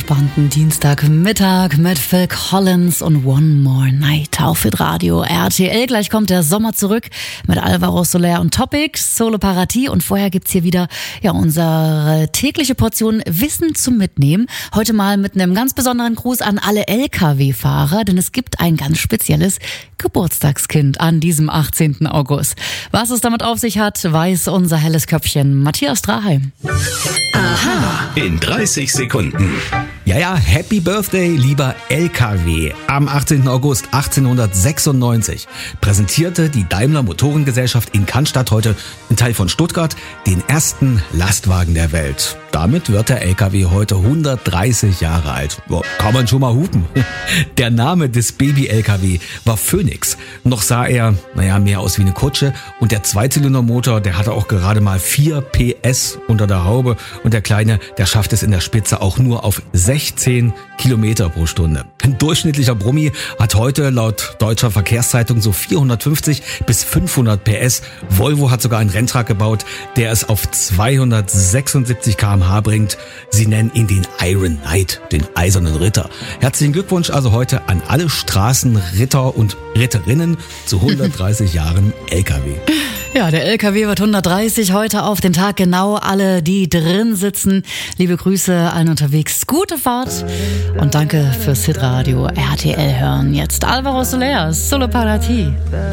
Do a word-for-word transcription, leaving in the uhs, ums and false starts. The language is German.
entspannten Dienstagmittag mit Phil Collins und One More Night auf Radio R T L. Gleich kommt der Sommer zurück mit Alvaro Soler und Topics, Solo Parati. Und vorher gibt's hier wieder ja unsere tägliche Portion Wissen zum Mitnehmen. Heute mal mit einem ganz besonderen Gruß an alle L K W-Fahrer, denn es gibt ein ganz spezielles Geburtstagskind an diesem achtzehnten August. Was es damit auf sich hat, weiß unser helles Köpfchen Matthias Draheim. Aha. In dreißig Sekunden. Ja, ja, Happy Birthday, lieber L K W. Am achtzehnten August achtzehnhundertsechsundneunzig präsentierte die Daimler Motorengesellschaft in Cannstatt, heute ein Teil von Stuttgart, den ersten Lastwagen der Welt. Damit wird der L K W heute hundertdreißig Jahre alt. Boah, kann man schon mal hupen. Der Name des Baby-L K W war Phoenix. Noch sah er, naja, mehr aus wie eine Kutsche. Und der Zweizylindermotor, der hatte auch gerade mal vier P S unter der Haube. Und der Kleine, der schafft es in der Spitze auch nur auf sechzehn Kilometer pro Stunde. Ein durchschnittlicher Brummi hat heute laut Deutscher Verkehrszeitung so vierhundertfünfzig bis fünfhundert P S. Volvo hat sogar einen Renntrag gebaut, der es auf zweihundertsechsundsiebzig Kilometer pro Stunde bringt. Sie nennen ihn den Iron Knight, den eisernen Ritter. Herzlichen Glückwunsch also heute an alle Straßenritter und Ritterinnen zu hundertdreißig Jahren L K W. Ja, der L K W wird hundertdreißig, heute auf den Tag genau. Alle, die drin sitzen, liebe Grüße allen unterwegs, gute Fahrt und danke fürs Hitradio R T L hören. Jetzt Alvaro Soler, Solo Parati.